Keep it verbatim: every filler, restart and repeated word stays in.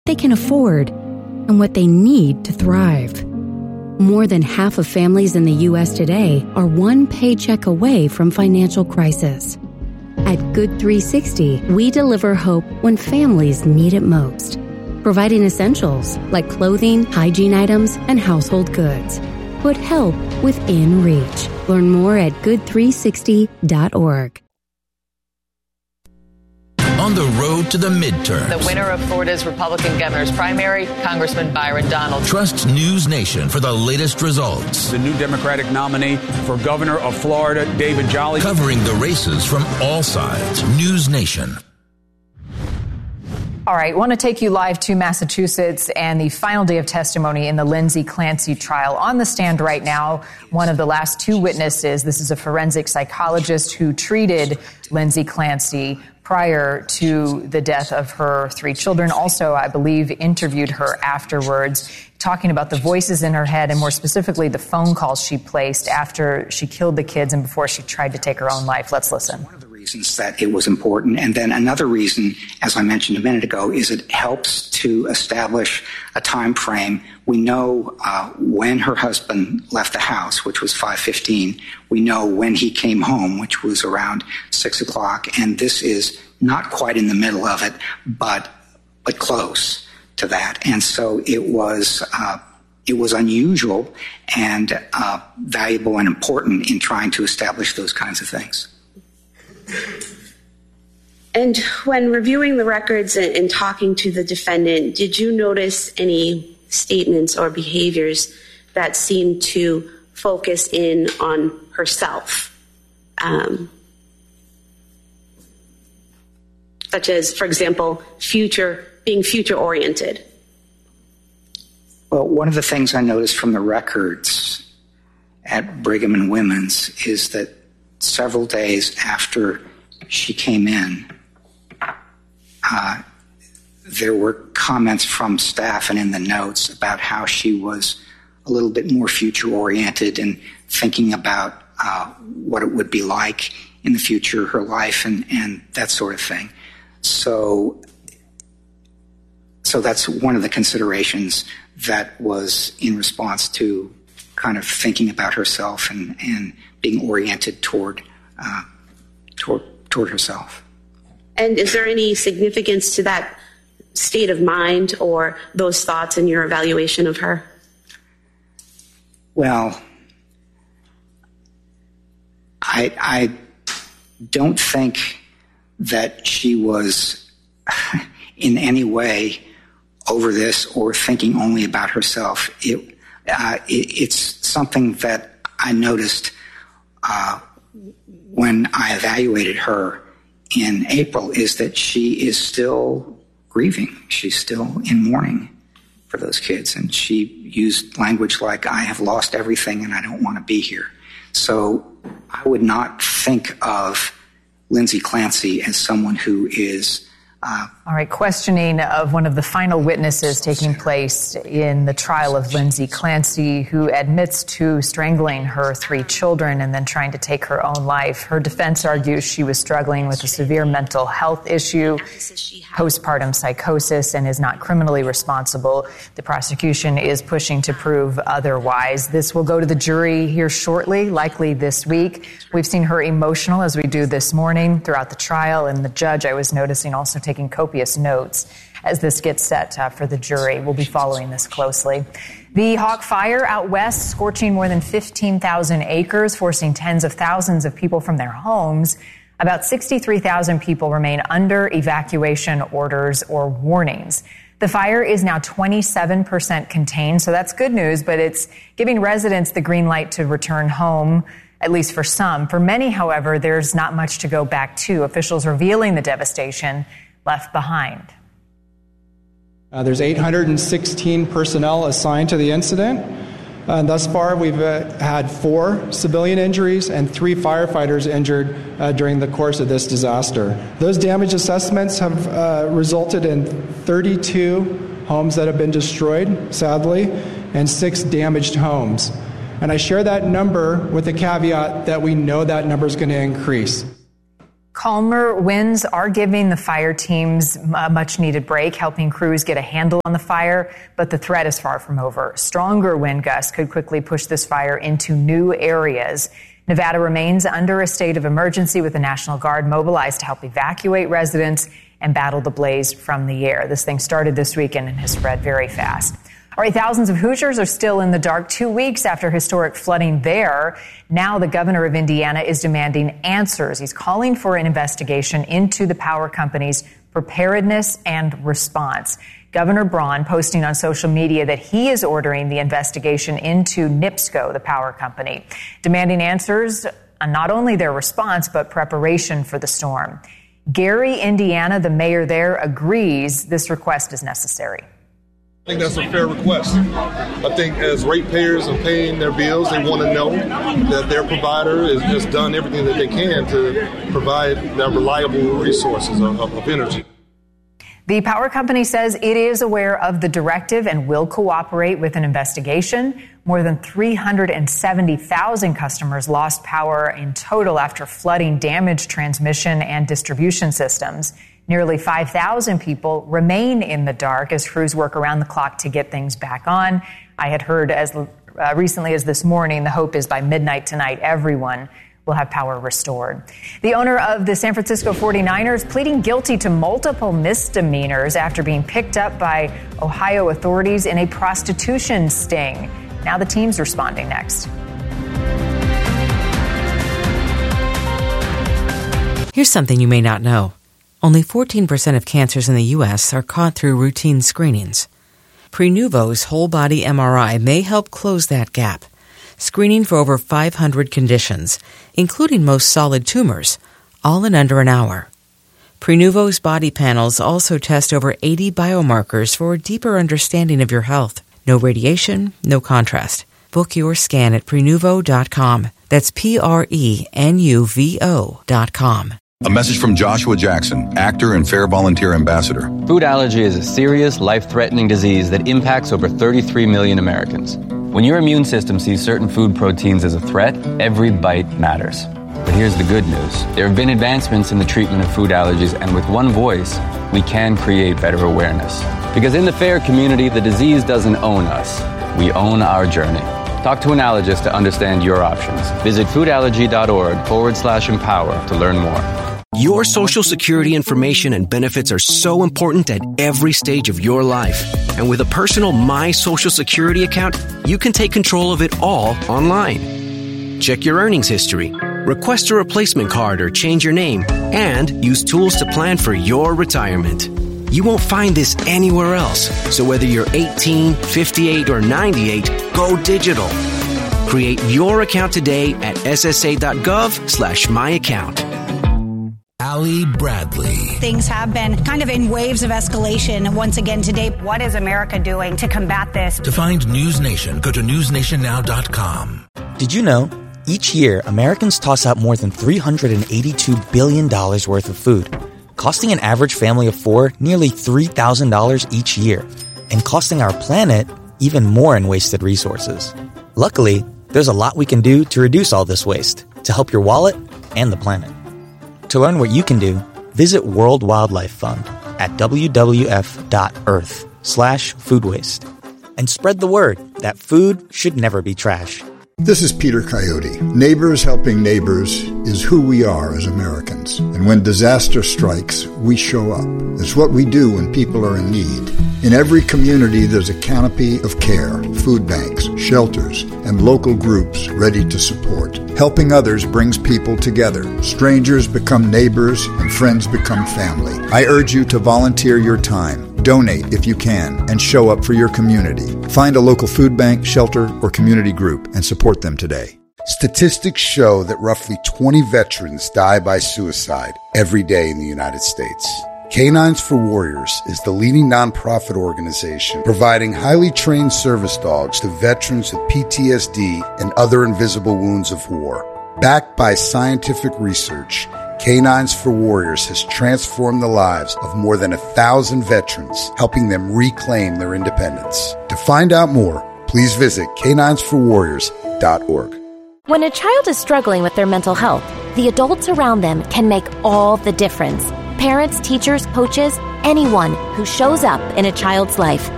they can afford, and what they need to thrive. More than half of families in the U S today are one paycheck away from financial crisis. At Good three sixty, we deliver hope when families need it most, providing essentials like clothing, hygiene items, and household goods. Put help within reach. Learn more at good three sixty dot org. On the road to the midterms. The winner of Florida's Republican governor's primary, Congressman Byron Donalds. Trust News Nation for the latest results. The new Democratic nominee for governor of Florida, David Jolly. Covering the races from all sides. News Nation. All right, I want to take you live to Massachusetts and the final day of testimony in the Lindsay Clancy trial. On the stand right now, one of the last two witnesses. This is a forensic psychologist who treated Lindsay Clancy prior to the death of her three children. Also, I believe, interviewed her afterwards, talking about the voices in her head and more specifically the phone calls she placed after she killed the kids and before she tried to take her own life. Let's listen. One of the reasons that it was important, and then another reason, as I mentioned a minute ago, is it helps to establish a time frame. We know uh, when her husband left the house, which was five fifteen. We know when he came home, which was around six o'clock, and this is not quite in the middle of it, but but close to that. And so it was uh, it was unusual and uh, valuable and important in trying to establish those kinds of things. And when reviewing the records and, and talking to the defendant, did you notice any statements or behaviors that seemed to focus in on herself? Um, such as, for example, future, being future-oriented? Well, one of the things I noticed from the records at Brigham and Women's is that several days after she came in, uh, there were comments from staff and in the notes about how she was a little bit more future-oriented and thinking about uh, what it would be like in the future, her life, and, and that sort of thing. So, so that's one of the considerations that was in response to kind of thinking about herself and, and being oriented toward, uh, toward, toward herself. And is there any significance to that state of mind or those thoughts in your evaluation of her? Well, I, I don't think that she was in any way over this or thinking only about herself. It, uh, it, it's something that I noticed uh, when I evaluated her in April, is that she is still grieving. She's still in mourning for those kids. And she used language like, I have lost everything and I don't want to be here. So I would not think of Lindsay Clancy as someone who is Uh, All right, questioning of one of the final witnesses taking place in the trial of Lindsay Clancy, who admits to strangling her three children and then trying to take her own life. Her defense argues she was struggling with a severe mental health issue, postpartum psychosis, and is not criminally responsible. The prosecution is pushing to prove otherwise. This will go to the jury here shortly, likely this week. We've seen her emotional, as we do this morning, throughout the trial, and the judge, I was noticing, also taking copious notes as this gets set uh, for the jury. We'll be following this closely. The Hawk Fire out west, scorching more than fifteen thousand acres, forcing tens of thousands of people from their homes. About sixty-three thousand people remain under evacuation orders or warnings. The fire is now twenty-seven percent contained, so that's good news, but it's giving residents the green light to return home, at least for some. For many, however, there's not much to go back to. Officials revealing the devastation left behind. Uh, there's eight hundred sixteen personnel assigned to the incident. Uh, thus far, we've uh, had four civilian injuries and three firefighters injured uh, during the course of this disaster. Those damage assessments have uh, resulted in thirty-two homes that have been destroyed, sadly, and six damaged homes. And I share that number with the caveat that we know that number is going to increase. Calmer winds are giving the fire teams a much-needed break, helping crews get a handle on the fire, but the threat is far from over. Stronger wind gusts could quickly push this fire into new areas. Nevada remains under a state of emergency with the National Guard mobilized to help evacuate residents and battle the blaze from the air. This thing started this weekend and has spread very fast. All right, thousands of Hoosiers are still in the dark two weeks after historic flooding there. Now the governor of Indiana is demanding answers. He's calling for an investigation into the power company's preparedness and response. Governor Braun posting on social media that he is ordering the investigation into NIPSCO, the power company, demanding answers on not only their response, but preparation for the storm. Gary, Indiana, the mayor there, agrees this request is necessary. I think that's a fair request. I think as ratepayers are paying their bills, they want to know that their provider is, has done everything that they can to provide their reliable resources of, of, of energy. The power company says it is aware of the directive and will cooperate with an investigation. More than three hundred seventy thousand customers lost power in total after flooding damaged transmission and distribution systems. Nearly five thousand people remain in the dark as crews work around the clock to get things back on. I had heard as uh, recently as this morning, the hope is by midnight tonight, everyone will have power restored. The owner of the San Francisco forty-niners pleading guilty to multiple misdemeanors after being picked up by Ohio authorities in a prostitution sting. Now the team's responding next. Here's something you may not know. Only fourteen percent of cancers in the U S are caught through routine screenings. Prenuvo's whole-body M R I may help close that gap, screening for over five hundred conditions, including most solid tumors, all in under an hour. Prenuvo's body panels also test over eighty biomarkers for a deeper understanding of your health. No radiation, no contrast. Book your scan at Prenuvo dot com. That's P R E N U V O dot com. A message from Joshua Jackson, actor and Fair Volunteer Ambassador. Food allergy is a serious, life-threatening disease that impacts over thirty-three million Americans. When your immune system sees certain food proteins as a threat, every bite matters. But here's the good news. There have been advancements in the treatment of food allergies, and with one voice, we can create better awareness. Because in the FAIR community, the disease doesn't own us. We own our journey. Talk to an allergist to understand your options. Visit foodallergy.org forward slash empower to learn more. Your Social Security information and benefits are so important at every stage of your life. And with a personal My Social Security account, you can take control of it all online. Check your earnings history, request a replacement card or change your name, and use tools to plan for your retirement. You won't find this anywhere else. So whether you're eighteen, fifty-eight, or ninety-eight, go digital. Create your account today at ssa.gov slash my account. Allie Bradley. Things have been kind of in waves of escalation once again today. What is America doing to combat this? To find News Nation, go to news nation now dot com. Did you know? Each year, Americans toss out more than three hundred eighty-two billion dollars worth of food, costing an average family of four nearly three thousand dollars each year, and costing our planet even more in wasted resources. Luckily, there's a lot we can do to reduce all this waste, to help your wallet and the planet. To learn what you can do, visit World Wildlife Fund at w w f dot earth slash food waste. And spread the word that food should never be trash. This is Peter Coyote. Neighbors helping neighbors is who we are as Americans. And when disaster strikes, we show up. It's what we do when people are in need. In every community, there's a canopy of care, food banks, shelters, and local groups ready to support. Helping others brings people together. Strangers become neighbors, and friends become family. I urge you to volunteer your time. Donate if you can, and show up for your community. Find a local food bank, shelter, or community group and support them today. Statistics show that roughly twenty veterans die by suicide every day in the United States. Canines for Warriors is the leading nonprofit organization providing highly trained service dogs to veterans with P T S D and other invisible wounds of war. Backed by scientific research, Canines for Warriors has transformed the lives of more than a thousand veterans, helping them reclaim their independence. To find out more, please visit canines for warriors dot org. When a child is struggling with their mental health, The adults around them can make all the difference. Parents, teachers, coaches, anyone who shows up in a child's life.